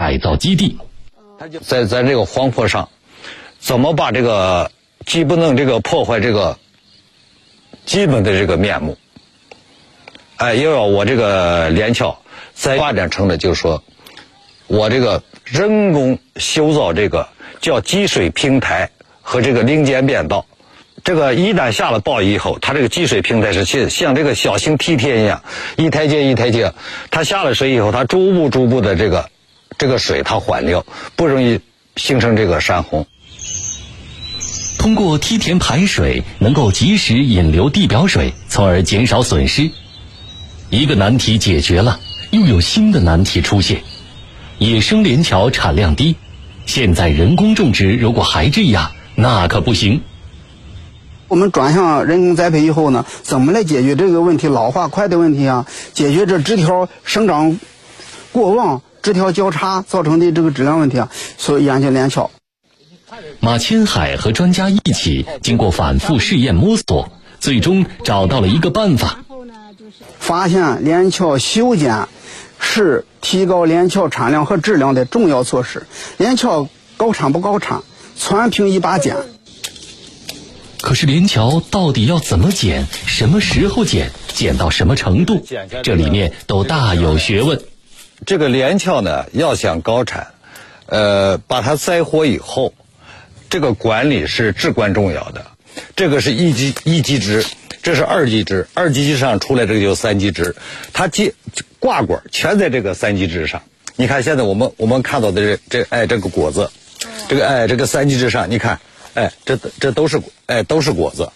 改造基地。 在咱这个黄坡上，怎么把这个既不能这个破坏这个基本的这个面目，又要我这个连桥再发展成了，就是说我这个人工修造这个叫积水平台和这个零间变道。这个一旦下了暴雨以后，它这个积水平台是像这个小型梯田一样，一台阶一台阶，它下了水以后，它逐步的这个水它缓流，不容易形成这个山洪。 通过梯田排水，能够及时引流地表水，从而减少损失。一个难题解决了，又有新的难题出现。野生莲桥产量低，现在人工种植如果还这样，那可不行。 我们转向人工栽培以后呢，怎么来解决这个问题老化快的问题啊？解决这枝条生长过旺、枝条交叉造成的这个质量问题啊，所以研究莲桥。 马千海和专家一起经过反复试验摸索，最终找到了一个办法。 发现莲桥修剪是提高莲桥产量和质量的重要措施。莲桥高产不高产，全凭一把剪。 可是莲桥到底要怎么剪，什么时候剪，剪到什么程度，这里面都大有学问。 这个莲桥呢，要想高产，把它栽活以后，这个管理是至关重要的。这个是一级枝，这是二级枝，二级枝上出来这个就是三级枝，它挂管全在这个三级枝上。你看现在我们看到的这个果子，这个三级枝上，你看。这都是果子。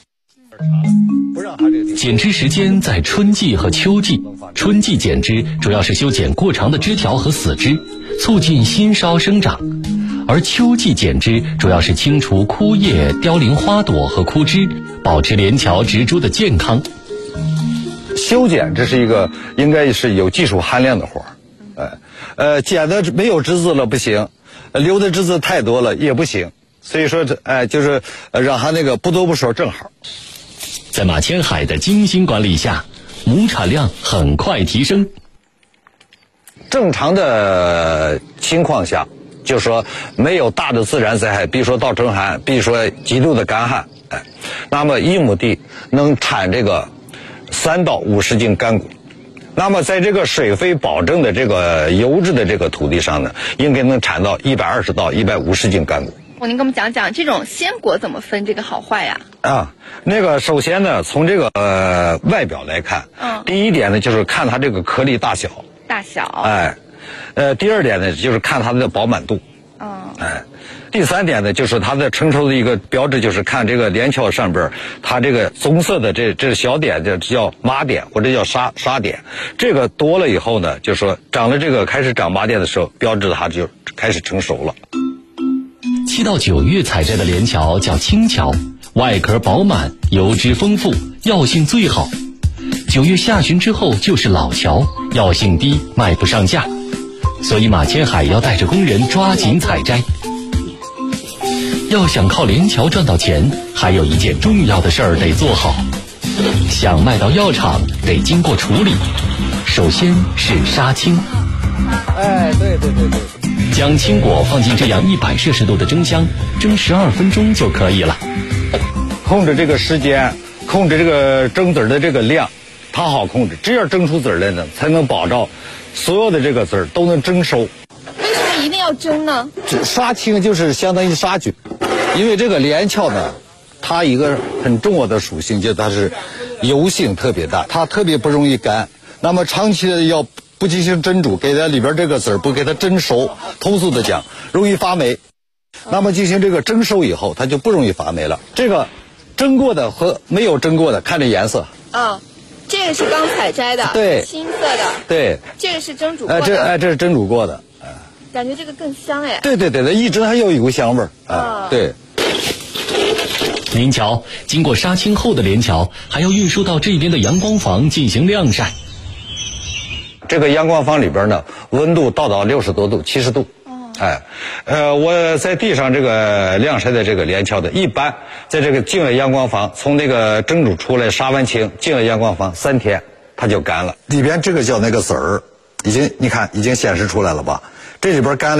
剪枝时间在春季和秋季。春季剪枝主要是修剪过长的枝条和死枝，促进新梢生长；而秋季剪枝主要是清除枯叶、凋零花朵和枯枝，保持莲桥植株的健康。 修剪这是一个应该是有技术含量的活儿，剪的没有枝子了不行，留的枝子太多了也不行。所以说就是让它那个不多不少正好。 在马千海的精心管理下，亩产量很快提升。 正常的情况下，就是说没有大的自然灾害，比如说倒春寒，比如说极度的干旱，那么1亩地能产这个3到50斤干果。那么在这个水肥保证的这个优质的这个土地上呢，应该能产到120到150斤干果。 您给我们讲讲这种鲜果怎么分这个好坏呀？ 那个首先呢，从这个外表来看，第一点呢就是看它这个颗粒大小，第二点呢就是看它的饱满度，第三点呢就是它的成熟的一个标志，就是看这个莲桥上边它这个棕色的这小点，这叫麻点或者叫沙点，这个多了以后呢，就说长了这个开始长麻点的时候，标志它就开始成熟了。 7到9月采摘的莲桥叫青桥，外壳饱满，油脂丰富，药性最好。9月下旬之后就是老桥，药性低，卖不上价。所以马千海要带着工人抓紧采摘。要想靠莲桥赚到钱，还有一件重要的事儿得做好。想卖到药厂，得经过处理。首先是杀青。 对。 将青果放进这样100摄氏度的蒸箱，蒸12分钟就可以了。 控制这个时间，控制这个蒸籽的这个量，它好控制。只要蒸出籽来呢，才能保证所有的这个籽都能蒸熟。 为什么一定要蒸呢？ 杀青就是相当于杀菌，因为这个莲桥呢，它一个很重要的属性就是它是油性特别大，它特别不容易干。那么长期的要不进行蒸煮，给它里边这个籽不给它蒸熟，通俗的讲容易发霉。那么进行这个蒸熟以后，它就不容易发霉了。这个蒸过的和没有蒸过的，看这颜色。 这个是刚采摘的， 对， 青色的。 对， 这个是蒸煮过的。 这是蒸煮过的。 感觉这个更香哎。 对，它一直还有一股香味儿。对。 您瞧，经过杀青后的莲桥还要运输到这边的阳光房进行晾晒。 这个阳光房里边呢，温度到60多度、70度。我在地上这个晾晒的这个莲桥的，一般在这个进了阳光房，从那个蒸煮出来杀完青，进了阳光房3天它就干了。里边这个叫那个籽儿，你看已经显示出来了吧？这里边干了。